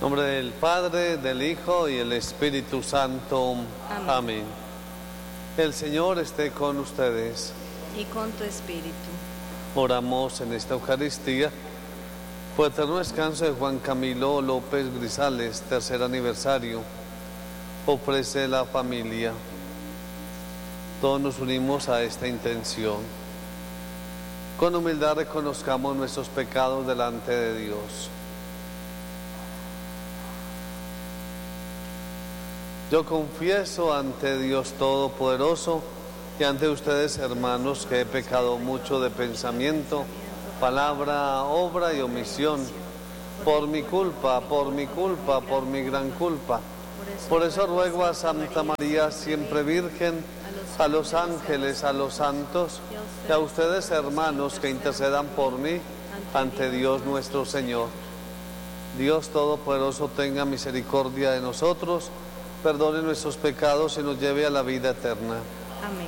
nombre del Padre, del Hijo y el Espíritu Santo. Amén. Amén. El Señor esté con ustedes. Y con tu espíritu. Oramos en esta Eucaristía por eterno descanso de Juan Camilo López Grisales, tercer aniversario. Ofrece la familia. Todos nos unimos a esta intención. Con humildad reconozcamos nuestros pecados delante de Dios. Yo confieso ante Dios Todopoderoso y ante ustedes, hermanos, que he pecado mucho de pensamiento, palabra, obra y omisión, por mi culpa, por mi gran culpa. Por eso ruego a Santa María, siempre Virgen, a los ángeles, a los santos, y a ustedes, hermanos, que intercedan por mí ante Dios nuestro Señor. Dios Todopoderoso tenga misericordia de nosotros, perdone nuestros pecados y nos lleve a la vida eterna. Amén.